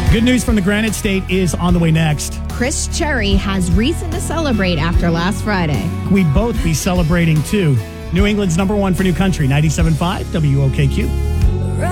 Good news from the Granite State is on the way next. Chris Cherry has reason to celebrate after last Friday. We'd both be celebrating, too. New England's number one for New Country, 97.5 WOKQ.